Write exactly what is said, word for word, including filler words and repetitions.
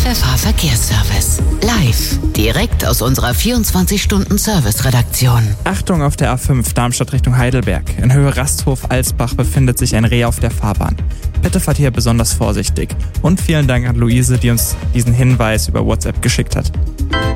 Pfeffer Verkehrsservice. Live, direkt aus unserer vierundzwanzig-Stunden-Service-Redaktion. Achtung auf der A fünf Darmstadt Richtung Heidelberg. In Höhe Rasthof-Alsbach befindet sich ein Reh auf der Fahrbahn. Bitte fahrt hier besonders vorsichtig. Und vielen Dank an Luise, die uns diesen Hinweis über WhatsApp geschickt hat.